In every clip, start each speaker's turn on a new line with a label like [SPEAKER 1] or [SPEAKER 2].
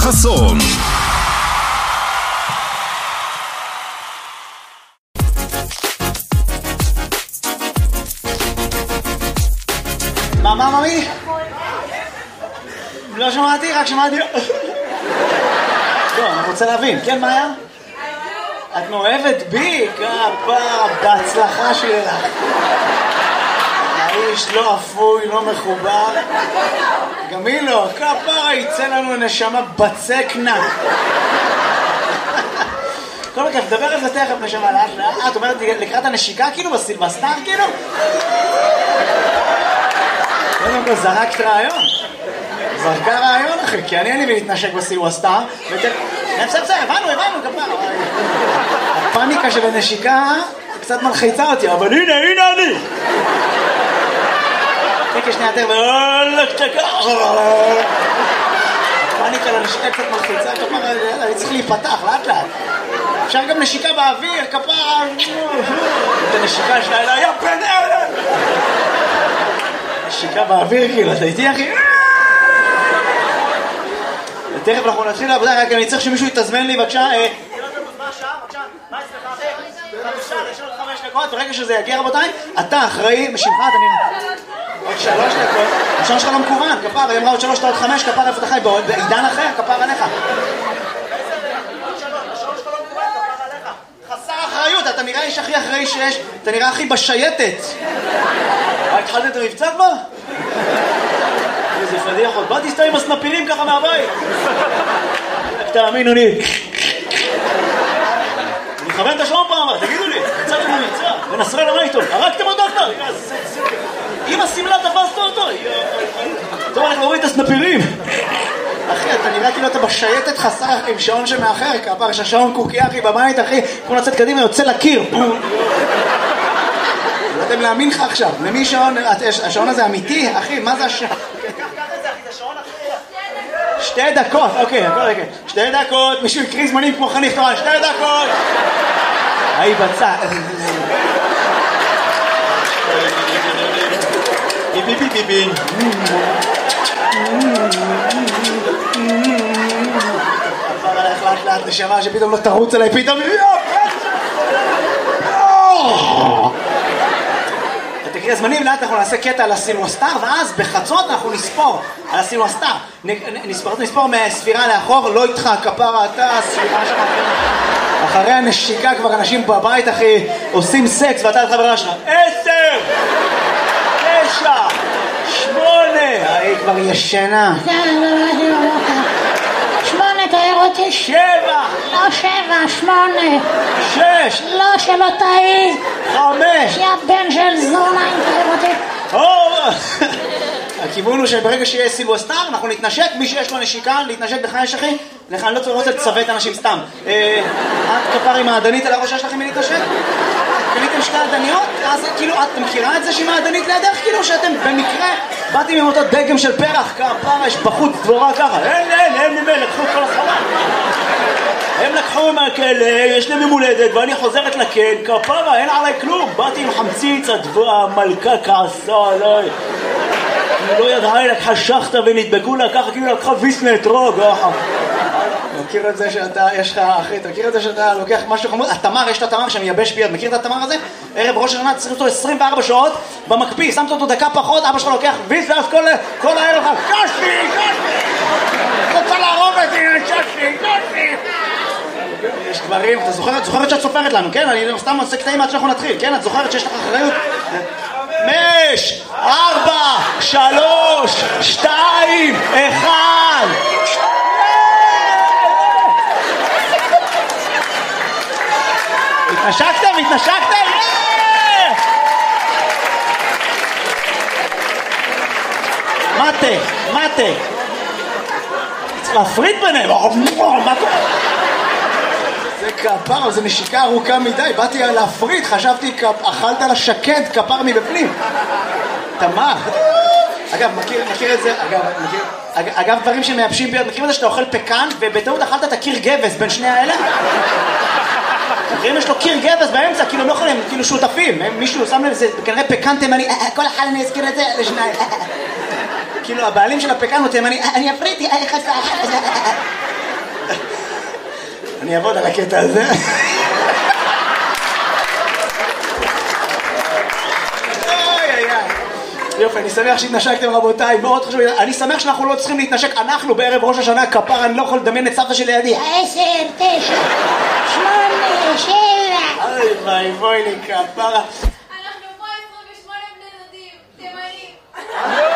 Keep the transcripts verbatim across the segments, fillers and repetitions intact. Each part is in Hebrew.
[SPEAKER 1] חסון.
[SPEAKER 2] מה, מה, ממי? לא שמעתי, רק שמעתי... לא, אני רוצה להבין. כן, מה היה? את מאוהבת בי? כפרה, בהצלחה שלך. האיש לא אפוי, לא מחובר. גם היא לא. כפרה, יצא לנו נשמה בצקנה. כל כך, דבר על זה תכף נשמה לאט לאט. את אומרת לקראת הנשיקה כאילו? בסילבסטר כאילו? קודם כל זרקת רעיון. זרקה רעיון אחי, כי אני אין לי להתנשק בסילבסטר. בסדר, בסדר, הבנו, הבנו, כפרה. הפאניקה של הנשיקה קצת מלחיצה אותי, אבל הנה, הנה אני. תקי שנייה יותר, ואולך תקה. הפאניקה לנשיקה קצת מלחיצה, כפרה, אני צריך להיפתח, לאט לאט. אפשר גם נשיקה באוויר, כפרה. את הנשיקה שלה אלה, יא בן אלה. נשיקה באוויר, כאילו, אתה איתי אחי? תכף אנחנו נתחיל לעבודה, רק אני צריך שמישהו יתזמן לי, בבקשה. ברגע שזה יגיע רבותיי, אתה אחראי, משמך אתה נראה עוד שלוש דקות, השעון שלך לא מקוון, כפר, היא אמרה עוד שלוש, עוד חמש, כפר איפה אתה חי, בעידן אחר, כפר עליך חסר אחריות, אתה נראה איש הכי אחראי שיש, אתה נראה הכי בשייטת. התחלת את המבצע כבר? איזה פדיח עוד, באתי סתם עם הסנפירים ככה מהבית. תאמינו לי, אני מכוון את השעון פעם, תגידו לי, יצאתם למבצע, ונסרל למה איתו, הרגתם אותו כבר, אם הסמלה תפסת אותו, טוב, אנחנו רואים את הסנפירים. אחי, אתה נראה כאילו אתה בשייטת חסר עם שעון שמאחר, כפר, שהשעון קוקי אחי בבית, אחי, כמו לצאת קדימה, יוצא לקיר. לא יודעים להאמין לך עכשיו, למי שעון, השעון הזה אמיתי, אחי, מה זה השעון? שתי דקות, אוקיי, הכל רגע. שתי דקות, מישהו יקריא זמנים כמו חניך תורן, שתי דקות. היי בצע. ביבי ביבי ביבי. עבר עליך לאט לאט נשמה שפתאום לא תרוץ עליי, פתאום... תקריא הזמנים, לאט אנחנו נעשה קטע על הסילבסטר, ואז בחצות אנחנו נספור על הסילבסטר. נספור, נספור מהספירה לאחור, לא איתך, כפרה אתה, הספירה שלך. אחרי הנשיקה כבר אנשים בבית, אחי, עושים סקס, ואתה לך ברע שלך. עשר! תשע! שמונה! היא כבר ישנה.
[SPEAKER 3] שמונה, תאר אותי.
[SPEAKER 2] שבע!
[SPEAKER 3] לא שבע, שמונה.
[SPEAKER 2] שש!
[SPEAKER 3] לא, שלא תאי.
[SPEAKER 2] חמש!
[SPEAKER 3] יא בן של זונה, תאר אותי.
[SPEAKER 2] הכיוון הוא שברגע שיהיה סילבסטר, אנחנו נתנשק, מי שיש לו נשיקה, להתנשק בך יש אחי, לך אני לא צריך לראות לצוות אנשים סתם. את כפר עם העדנית על הראש שיש לכם מי להתנשק? קניתם שתי עדניות? אז כאילו, את מכירה את זה שהיא מעדנית לידך? כאילו שאתם במקרה באתם עם אותו דגם של פרח, כפר, יש בחוץ דבורה ככה, אין, אין, אין ממל, לקחו את כל החלל. הם לקחו מהכלא, יש להם ממולדת, ואני חוזרת לכן, כפרה, אין עליי כלום. באתי עם חמציץ, המלכה כעסה עליי. היא לא ידעה, היא לקחה שחטה ונדבקו לה ככה, כאילו לקחה ויסנה אתרוג. מכיר את זה שאתה, יש לך, אחי, אתה מכיר את זה שאתה לוקח משהו חמוד? התמר, יש את התמר שמייבש ביד, מכיר את התמר הזה? ערב ראש השנה, צריך אותו עשרים וארבע שעות במקפיא, שמת אותו דקה פחות, אבא שלך לוקח ויס, ואז כל, כל הערב לך, קשי, קשי! רוצה להרוג את זה, קשי, קשי! יש דברים, אתה זוכרת, זוכרת שאת סופרת לנו, כן? אני סתם עושה קטעים עד שאנחנו נתחיל, כן? את זוכרת שיש לך אחריות? חמש, ארבע, שלוש, שתיים, אחד. התנשקתם? התנשקתם? מטה, מטה. צריך להפריד ביניהם. מה קורה? זה כפר, זה נשיקה ארוכה מדי, באתי להפריד, חשבתי, אכלת לה שקד, כפר מבפנים. תמר. אגב, מכיר, מכיר את זה, אגב, מכיר, אגב, דברים שמייבשים ביד, מכיר את זה שאתה אוכל פקן, ובטעות אכלת את הקיר גבס בין שני האלה? מכירים, יש לו קיר גבס באמצע, כאילו הם לא יכולים, כאילו שותפים, מישהו שם לב, זה כנראה פקן תימני, כל אחד אני אזכיר את זה לשניים. כאילו, הבעלים של הפקן הוא תימני, אני אפריתי, אני אעבוד על הקטע הזה. יופי, אני שמח שהתנשקתם רבותיי, מאוד חשוב, אני שמח שאנחנו לא צריכים להתנשק, אנחנו בערב ראש השנה כפר, אני לא יכול לדמיין את סבתא שלי לידי.
[SPEAKER 3] עשר, תשע, שמונה, שבע.
[SPEAKER 2] אוי ביי, בואי לי כפרה.
[SPEAKER 1] אנחנו פה עשרים ושמונה בני דודים, תימנים.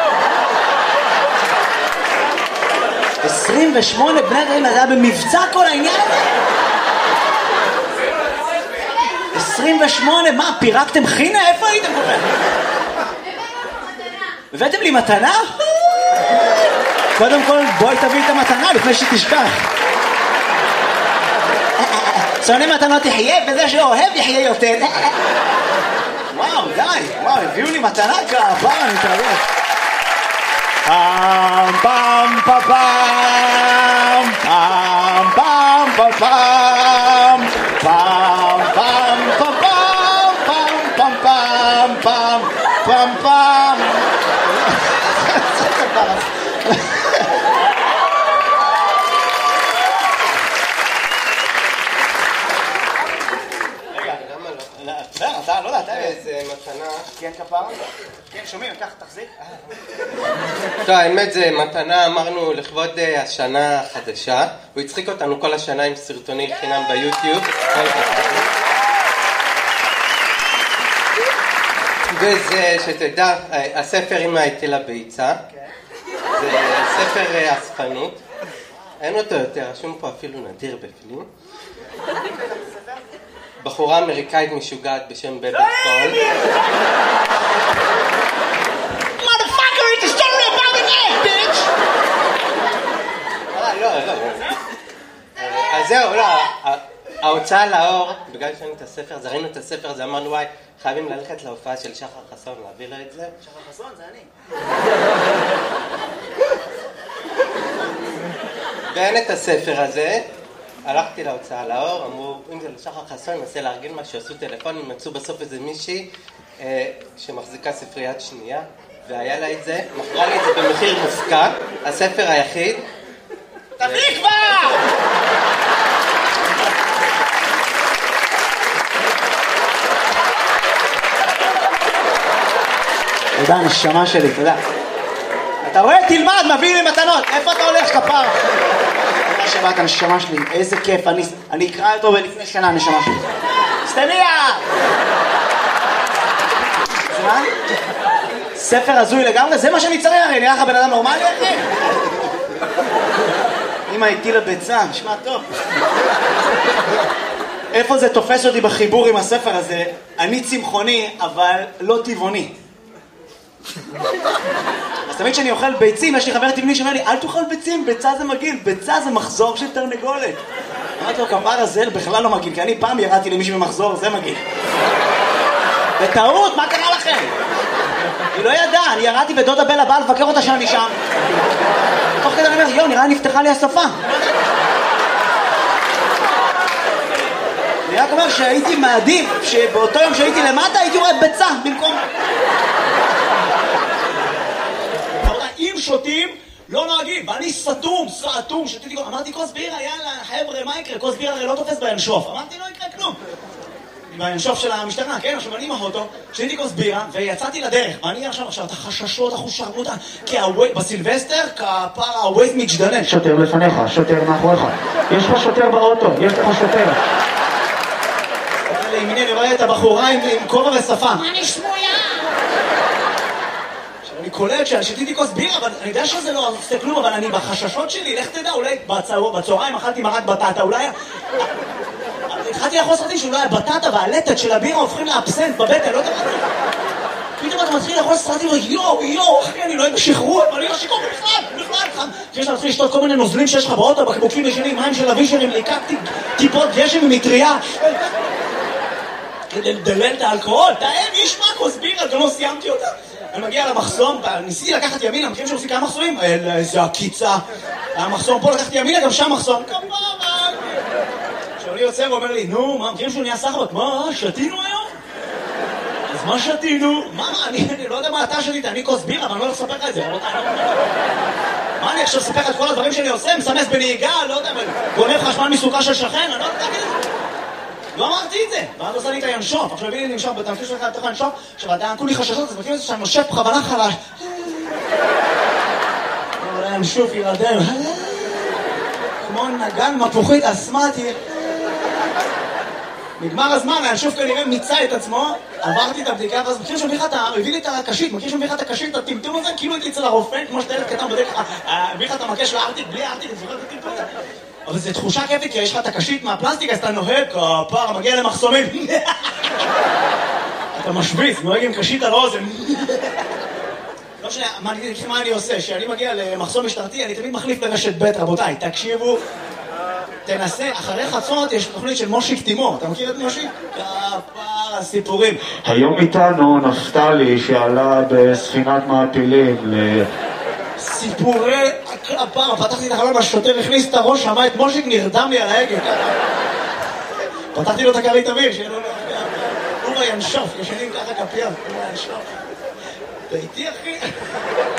[SPEAKER 2] עשרים ושמונה בני דודים, זה היה במבצע כל העניין הזה? עשרים ושמונה, מה, פירקתם חינה? איפה הייתם כל כך? הבאתם לי מתנה? קודם כל בואי תביא את המתנה לפני שתשכח. שונא מתנות יחיה וזה שאוהב יחיה יותר. וואו די, וואו הביאו לי מתנה כעבר, אני מתרגש. פעם פעם פעם פעם פעם פעם פעם פעם פעם פעם פעם פעם פעם פעם פעם. אתה, לא יודע, אתה
[SPEAKER 4] איזה מתנה.
[SPEAKER 2] כן, כפרה? כן, שומעים, קח, תחזיק.
[SPEAKER 4] טוב, האמת זה מתנה, אמרנו לכבוד השנה החדשה. הוא הצחיק אותנו כל השנה עם סרטוני חינם ביוטיוב. וזה, שתדע, הספר אמא הטילה ביצה. זה ספר אספנות. אין אותו יותר, רשום פה אפילו נדיר בפנים. בחורה אמריקאית משוגעת בשם בבל סול.
[SPEAKER 2] Motherfucker, it's a story about an egg, bitch!
[SPEAKER 4] אה, לא, לא. אז זהו, לא. ההוצאה לאור, בגלל שראינו את הספר, אז ראינו את הספר, אז אמרנו, וואי, חייבים ללכת להופעה של שחר חסון, להביא לה את זה.
[SPEAKER 2] שחר חסון, זה אני.
[SPEAKER 4] ואין את הספר הזה. הלכתי להוצאה לאור, אמרו, אם זה לשחר חסון, ננסה לארגן מה שעשו טלפונים, מצאו בסוף איזה מישהי אה, שמחזיקה ספריית שנייה, והיה לה את זה, מכרה לי את זה במחיר מופקע, הספר היחיד.
[SPEAKER 2] תביא כבר! תודה, נשמה שלי, תודה. אתה רואה? תלמד, מביא לי מתנות. איפה אתה הולך, כפר? תודה שבאת, נשמה שלי. איזה כיף. אני, אני אקרא אותו בלפני שנה, נשמה שלי. סטניה! זמן? ספר הזוי לגמרי? זה מה שאני צריך, הרי נראה לך בן אדם נורמלי, אחי? אמא הטילה ביצה, נשמע טוב. איפה זה תופס אותי בחיבור עם הספר הזה? אני צמחוני, אבל לא טבעוני. אז תמיד כשאני אוכל ביצים, יש לי חבר טבעוני שאומר לי, אל תאכל ביצים, ביצה זה מגעיל, ביצה זה מחזור של תרנגולת. אמרתי לו, כפר הזה בכלל לא מגעיל, כי אני פעם ירדתי למישהו במחזור, זה מגעיל. בטעות, מה קרה לכם? היא לא ידעה, אני ירדתי ודודה בלה באה לבקר אותה שאני שם. תוך כדי אני אומר, יו, נראה נפתחה לי השפה. אני רק אומר שהייתי מעדיף, שבאותו יום שהייתי למטה הייתי רואה ביצה במקום... אם שותים, לא נוהגים, ואני סתום, סתום, שתיתי, אמרתי כוס בירה, יאללה, חבר'ה, מה יקרה? כוס בירה הרי לא תופס בינשוף. אמרתי, לא יקרה כלום. בינשוף של המשטרה, כן? עכשיו אני עם האוטו, שתיתי כוס בירה, ויצאתי לדרך. ואני עכשיו, עכשיו, את החששות, החושרמותה, כי בסילבסטר, כפר הווייז מתגדלן. שוטר לפניך, שוטר מאחוריך. יש לך שוטר באוטו, יש לך שוטר. לימיני, אני רואה את הבחורה עם כובע ושפה.
[SPEAKER 3] אני שמויה.
[SPEAKER 2] אני קולט ששתיתי כוס בירה, אבל אני יודע שזה לא עושה כלום, אבל אני בחששות שלי, לך תדע, אולי בצהריים אכלתי מרק בטטה, אולי... התחלתי לאכול סרטים שאולי הבטטה והלטת של הבירה הופכים לאבסנט בבטן, לא יודע מה. פתאום אתה מתחיל לאכול סרטים, יואו, יואו, אחי, אני לא יודע שחרור, אבל אני לא שיקור בכלל, בכלל. כי יש לך להתחיל לשתות כל מיני נוזלים שיש לך באוטו, בקבוקים ישנים, מים של אבישרים, לקקתי טיפות גשם ומטריה. כדי לדלל את האלכוהול, תאם, יש מה כוס בירה, גם לא סיימתי אותה. אני מגיע למחסום, ניסיתי לקחת ימינה, מכירים שעושים כמה מחסומים? איזה הקיצה. המחסום פה לקחתי ימינה, גם שם מחסום. כמובן. כשאני יוצא ואומר לי, נו, מה, מכירים שהוא נהיה סחבט? מה, שתינו היום? אז מה שתינו? מה, אני לא יודע מה אתה שתית, אני כוס בירה, אבל אני לא הולך לספר לך את זה. מה אני עכשיו אספר לך את כל הדברים שאני עושה? מסמס בנהיגה, לא יודע, גונב חשמל מסוכה של שכן, אני לא יודע להגיד את זה. לא אמרתי את זה. ואז עושה לי את הינשוף. עכשיו הביאי לי לנשוף, בתמשיך שלך לתוך הינשוף, עכשיו אתה כולי חששות, אז מכיר את זה שאני נושף בכוונה חלש. אבל הינשוף ירדם. כמו נגן מפוחית אסמטי. נגמר הזמן, הינשוף כנראה מיצה את עצמו, עברתי את הבדיקה, ואז מכיר שמביא לך את ה... הביא לי את הקשית, מכיר שמביא לך את הקשית, את הטמטום הזה, כאילו הייתי אצל הרופא, כמו שאתה ילד קטן בודק לך, הביא לך את המקש של הארטיק, בלי הארטיק, אני זוכר את הטמטום הזה. אבל זו תחושה כיפית, כי יש לך את הקשית מהפלסטיק, אז אתה נוהג, כפר, מגיע למחסומים. אתה משוויץ, נוהג עם קשית על אוזן. לא משנה, מה אני עושה? כשאני מגיע למחסום משטרתי, אני תמיד מחליף לרשת ב', רבותיי, תקשיבו. תנסה, אחרי חצות יש תוכנית של מושיק תימור, אתה מכיר את מושיק? כפר הסיפורים.
[SPEAKER 5] היום איתנו נפתלי שעלה בספינת מעפילים ל...
[SPEAKER 2] סיפורי הכפר, פתחתי את החלון, השוטר הכניס את הראש, שמע את מושיק, נרדם לי על ההגה. פתחתי לו את הכרית אוויר, שיהיה לו... הוא בינשוף, ישנים ככה כפיים, הוא בינשוף. אתה איתי אחי?